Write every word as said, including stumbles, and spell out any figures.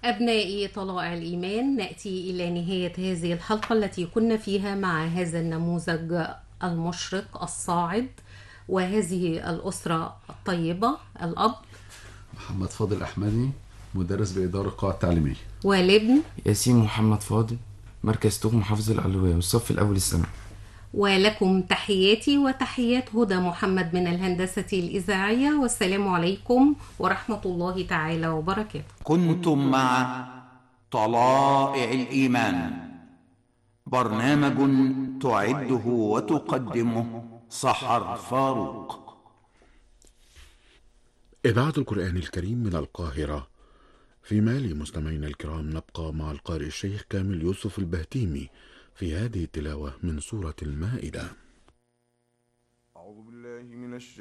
أبنائي طلائع الإيمان، نأتي إلى نهاية هذه الحلقة التي كنا فيها مع هذا النموذج المشرق الصاعد وهذه الأسرة الطيبة. الأب محمد فاضل أحمدي، مدرس بإدارة القاعة التعليمية. والابن ياسين محمد فاضل، مركز توك محافظ العلوية والصف الأول الثانوي. ولكم تحياتي وتحيات هدى محمد من الهندسة الإذاعية، والسلام عليكم ورحمة الله تعالى وبركاته. كنتم مع طلائع الإيمان، برنامج تعده وتقدمه سحر فاروق. إذاعة القرآن الكريم من القاهرة. في مالي مستمعينا الكرام، نبقى مع القارئ الشيخ كامل يوسف البهتيمي في هذه التلاوة من سورة المائدة. أعوذ بالله من الشيطان